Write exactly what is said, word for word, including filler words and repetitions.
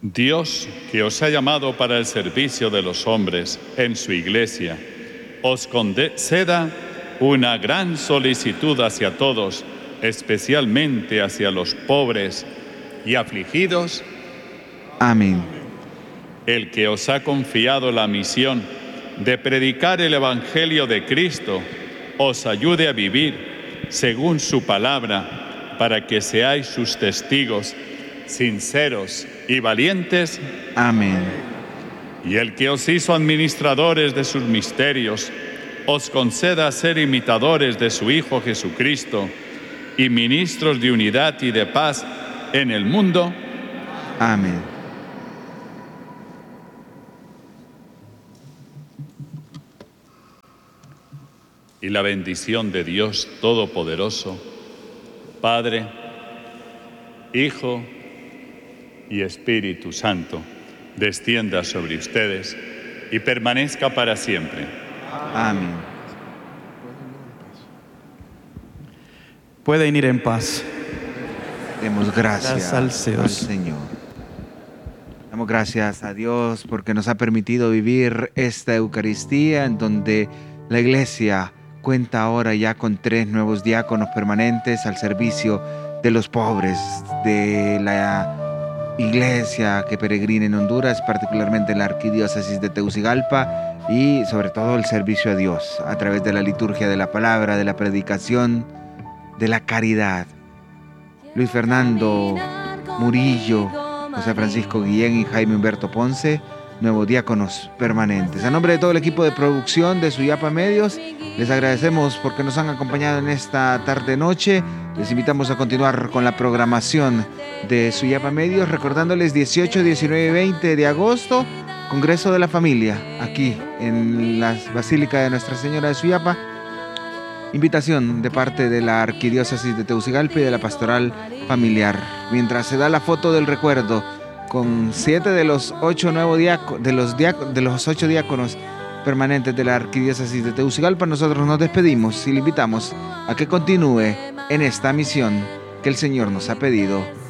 Dios, que os ha llamado para el servicio de los hombres en su iglesia, os conceda una gran solicitud hacia todos, especialmente hacia los pobres y afligidos. Amén. El que os ha confiado la misión de predicar el Evangelio de Cristo, os ayude a vivir según su palabra, para que seáis sus testigos sinceros y valientes. Amén. Y el que os hizo administradores de sus misterios, os conceda ser imitadores de su Hijo Jesucristo y ministros de unidad y de paz en el mundo. Amén. Y la bendición de Dios Todopoderoso, Padre, Hijo y Espíritu Santo, descienda sobre ustedes y permanezca para siempre. Amén. Pueden ir en paz. Demos gracias, Gracias al Señor. al Señor. Damos gracias a Dios porque nos ha permitido vivir esta Eucaristía en donde la Iglesia cuenta ahora ya con tres nuevos diáconos permanentes al servicio de los pobres de la Iglesia que peregrina en Honduras, particularmente en la Arquidiócesis de Tegucigalpa, y sobre todo el servicio a Dios a través de la liturgia de la palabra, de la predicación, de la caridad. Luis Fernando Murillo, José Francisco Guillén y Jaime Humberto Ponce, nuevos diáconos permanentes. A nombre de todo el equipo de producción de Suyapa Medios, les agradecemos porque nos han acompañado en esta tarde-noche. Les invitamos a continuar con la programación de Suyapa Medios, recordándoles dieciocho, diecinueve y veinte de agosto, Congreso de la Familia, aquí en la Basílica de Nuestra Señora de Suyapa. Invitación de parte de la Arquidiócesis de Tegucigalpa y de la Pastoral Familiar. Mientras se da la foto del recuerdo con siete de los ocho nuevos diáconos, de los diáconos, de los ocho diáconos permanentes de la Arquidiócesis de Tegucigalpa, nosotros nos despedimos y le invitamos a que continúe en esta misión que el Señor nos ha pedido